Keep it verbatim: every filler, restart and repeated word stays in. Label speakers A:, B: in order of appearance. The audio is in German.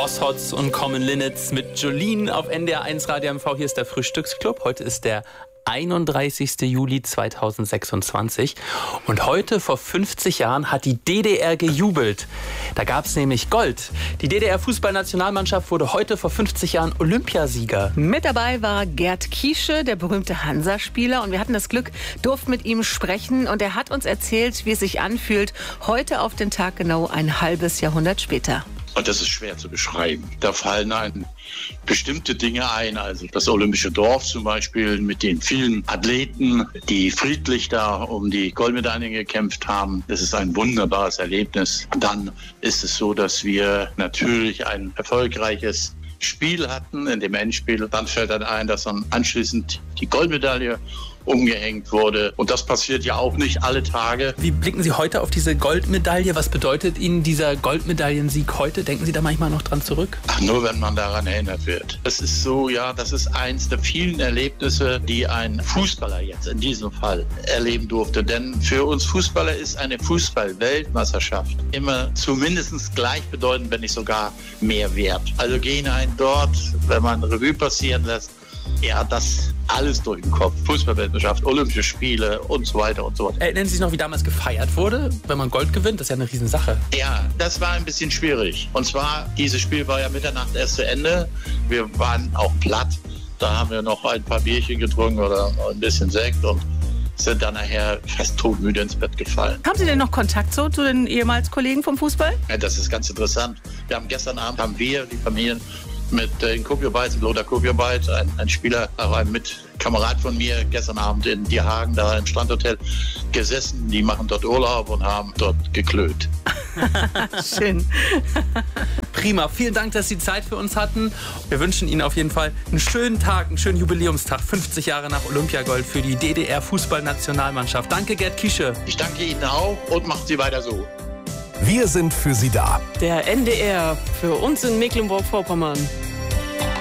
A: Bosshots und Common Linnets mit Jolene auf N D R eins Radio M V. Hier ist der Frühstücksclub. Heute ist der einunddreißigster Juli zweitausendsechsundzwanzig und heute vor fünfzig Jahren hat die D D R gejubelt. Da gab es nämlich Gold. Die D D R-Fußballnationalmannschaft wurde heute vor fünfzig Jahren Olympiasieger.
B: Mit dabei war Gerd Kiesche, der berühmte Hansa-Spieler, und wir hatten das Glück, durften mit ihm sprechen, und er hat uns erzählt, wie es sich anfühlt, heute auf den Tag genau ein halbes Jahrhundert später.
C: Und das ist schwer zu beschreiben. Da fallen einem bestimmte Dinge ein, also das Olympische Dorf zum Beispiel mit den vielen Athleten, die friedlich da um die Goldmedaillen gekämpft haben. Das ist ein wunderbares Erlebnis. Dann ist es so, dass wir natürlich ein erfolgreiches Spiel hatten in dem Endspiel. Dann fällt dann ein, dass dann anschließend die Goldmedaille umgehängt wurde. Und das passiert ja auch nicht alle Tage.
A: Wie blicken Sie heute auf diese Goldmedaille? Was bedeutet Ihnen dieser Goldmedaillensieg heute? Denken Sie da manchmal noch dran zurück?
C: Ach, nur wenn man daran erinnert wird. Das ist so, ja, das ist eins der vielen Erlebnisse, die ein Fußballer jetzt in diesem Fall erleben durfte. Denn für uns Fußballer ist eine Fußball-Weltmeisterschaft immer zumindest gleichbedeutend, wenn nicht sogar mehr wert. Also gehen einen dort, wenn man Revue passieren lässt, ja, das alles durch den Kopf. Fußball-Weltmeisterschaft, Olympische Spiele und so weiter und so weiter.
A: Erinnern Sie sich noch, wie damals gefeiert wurde, wenn man Gold gewinnt? Das ist ja eine Riesensache.
C: Ja, das war ein bisschen schwierig. Und zwar, dieses Spiel war ja Mitternacht erst zu Ende. Wir waren auch platt. Da haben wir noch ein paar Bierchen getrunken oder ein bisschen Sekt und sind dann nachher fast todmüde ins Bett gefallen.
B: Haben Sie denn noch Kontakt so zu den ehemals Kollegen vom Fußball?
C: Ja, das ist ganz interessant. Wir haben gestern Abend, haben wir, die Familien, mit äh, Kupiobeit, Lothar Kupiobeit, ein, ein Spieler, auch ein Mitkamerad von mir, gestern Abend in Dierhagen, da im Strandhotel gesessen. Die machen dort Urlaub und haben dort geklönt.
B: Schön.
A: Prima, vielen Dank, dass Sie Zeit für uns hatten. Wir wünschen Ihnen auf jeden Fall einen schönen Tag, einen schönen Jubiläumstag, fünfzig Jahre nach Olympiagold für die D D R-Fußballnationalmannschaft. Danke, Gerd Kiesche.
C: Ich danke Ihnen auch und machen Sie weiter so.
D: Wir sind für Sie da.
E: Der N D R für uns in Mecklenburg-Vorpommern.